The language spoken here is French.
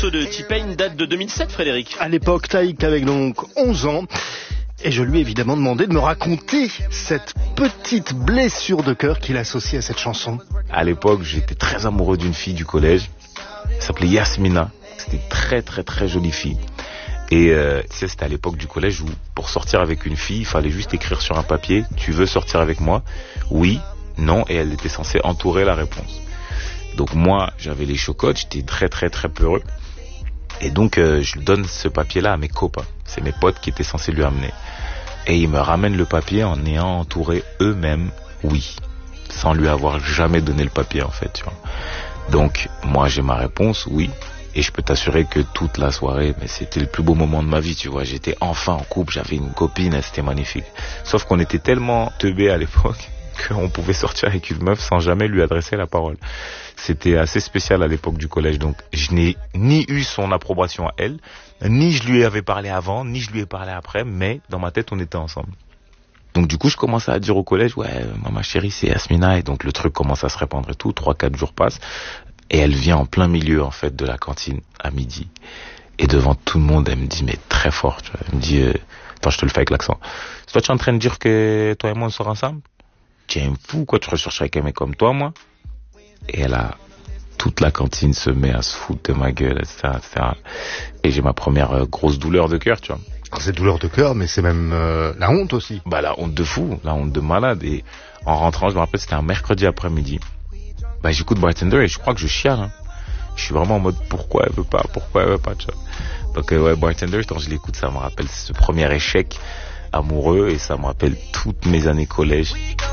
morceau de T-Pain date de 2007, Frédéric. À l'époque, Taïk avait donc 11 ans. Et je lui ai évidemment demandé de me raconter cette petite blessure de cœur qu'il associe à cette chanson. À l'époque, j'étais très amoureux d'une fille du collège. Elle s'appelait Yasmina. C'était une très très très jolie fille. Et tu sais, c'était à l'époque du collège où pour sortir avec une fille, il fallait juste écrire sur un papier « Tu veux sortir avec moi ?» Oui, non, et elle était censée entourer la réponse. Donc moi, j'avais les chocottes, j'étais très très très peureux. Et donc je donne ce papier-là à mes copains. C'est mes potes qui étaient censés lui amener. Et ils me ramènent le papier en ayant entouré eux-mêmes « Oui », sans lui avoir jamais donné le papier en fait, tu vois. Donc moi j'ai ma réponse « Oui ». Et je peux t'assurer que toute la soirée, mais c'était le plus beau moment de ma vie, tu vois. J'étais enfin en couple, j'avais une copine, c'était magnifique. Sauf qu'on était tellement teubés à l'époque qu'on pouvait sortir avec une meuf sans jamais lui adresser la parole. C'était assez spécial à l'époque du collège. Donc je n'ai ni eu son approbation à elle, ni je lui avais parlé avant, ni je lui ai parlé après, mais dans ma tête, on était ensemble. Donc du coup, je commençais à dire au collège, ouais, maman chérie, c'est Yasmina. Et donc le truc commence à se répandre et tout. 3-4 jours passent. Et elle vient en plein milieu, en fait, de la cantine, à midi. Et devant tout le monde, elle me dit, mais très fort, tu vois. Elle me dit, attends, je te le fais avec l'accent. C'est toi, tu es en train de dire que toi et moi, on sort ensemble? Tu es un fou, quoi, tu recherches avec un mec comme toi, moi? Et elle a, toute la cantine se met à se foutre de ma gueule, etc., etc. Et j'ai ma première grosse douleur de cœur, tu vois. Alors, c'est douleur de cœur, mais c'est même la honte aussi. Bah, la honte de fou, la honte de malade. Et en rentrant, je me rappelle, c'était un mercredi après-midi. Bah, j'écoute Bartender et je crois que je chiale, hein. Je suis vraiment en mode pourquoi elle veut pas, tu vois. Donc ouais, Bartender, quand je l'écoute, ça me rappelle ce premier échec amoureux et ça me rappelle toutes mes années collège.